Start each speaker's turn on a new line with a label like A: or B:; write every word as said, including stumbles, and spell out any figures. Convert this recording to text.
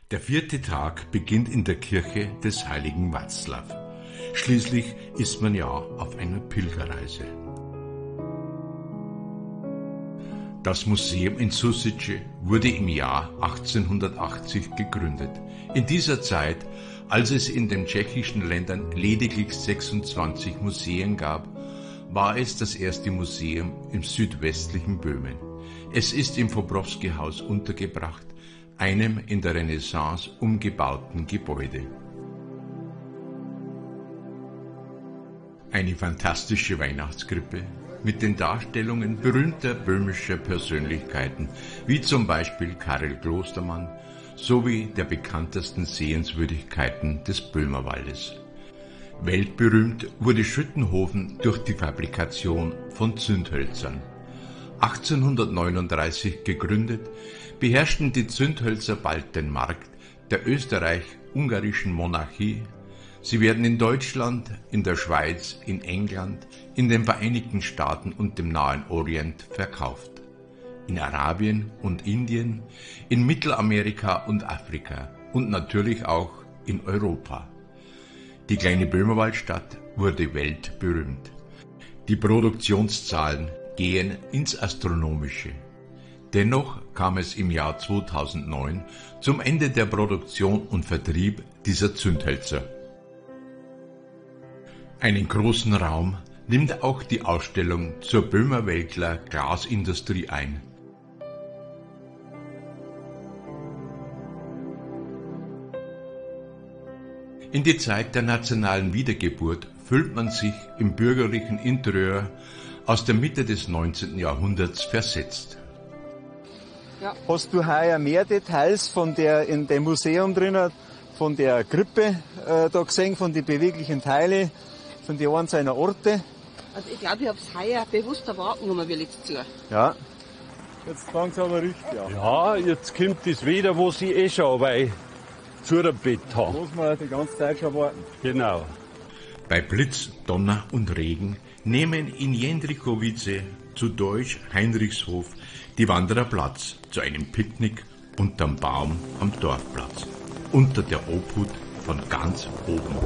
A: Der vierte Tag beginnt in der Kirche des heiligen Václav. Schließlich ist man ja auf einer Pilgerreise. Das Museum in Sušice wurde im Jahr achtzehnhundertachtzig gegründet. In dieser Zeit, als es in den tschechischen Ländern lediglich sechsundzwanzig Museen gab, war es das erste Museum im südwestlichen Böhmen. Es ist im Fobrowski-Haus untergebracht, einem in der Renaissance umgebauten Gebäude. Eine fantastische Weihnachtskrippe mit den Darstellungen berühmter böhmischer Persönlichkeiten, wie zum Beispiel Karel Klostermann, sowie der bekanntesten Sehenswürdigkeiten des Böhmerwaldes. Weltberühmt wurde Schüttenhofen durch die Fabrikation von Zündhölzern. achtzehnhundertneununddreißig gegründet, beherrschten die Zündhölzer bald den Markt der österreich-ungarischen Monarchie. Sie werden in Deutschland, in der Schweiz, in England, in den Vereinigten Staaten und dem Nahen Orient verkauft. In Arabien und Indien, in Mittelamerika und Afrika und natürlich auch in Europa. Die kleine Böhmerwaldstadt wurde weltberühmt. Die Produktionszahlen gehen ins Astronomische. Dennoch kam es im Jahr zweitausendneun zum Ende der Produktion und Vertrieb dieser Zündhölzer. Einen großen Raum nimmt auch die Ausstellung zur Böhmerweltler Glasindustrie ein. In die Zeit der nationalen Wiedergeburt fühlt man sich im bürgerlichen Interieur aus der Mitte des neunzehnten Jahrhunderts versetzt.
B: Ja. Hast du heuer mehr Details von der in dem Museum drinnen, von der Krippe äh, da gesehen, von den beweglichen Teilen, von den einzelnen Orte?
C: Also ich glaube, ich habe es heuer bewusster wahrgenommen wie letztes Jahr.
B: Ja. Jetzt fangen sie aber richtig an.
D: Ja, jetzt kommt das wieder, wo sie eh schon bei Zurbett haben.
B: Muss man die ganze Zeit schon warten.
D: Genau.
A: Bei Blitz, Donner und Regen nehmen in Jędrikowice, zu Deutsch Heinrichshof, die Wanderer Platz zu einem Picknick unterm Baum am Dorfplatz, unter der Obhut von ganz oben.